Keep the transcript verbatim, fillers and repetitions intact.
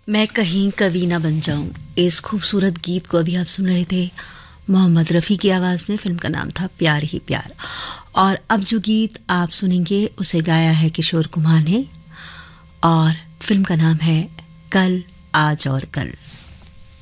मैं कहीं कवि ना बन जाऊं, इस खूबसूरत गीत को अभी आप सुन रहे थे मोहम्मद रफ़ी की आवाज़ में। फिल्म का नाम था प्यार ही प्यार। और अब जो गीत आप सुनेंगे उसे गाया है किशोर कुमार ने और फिल्म का नाम है कल आज और कल।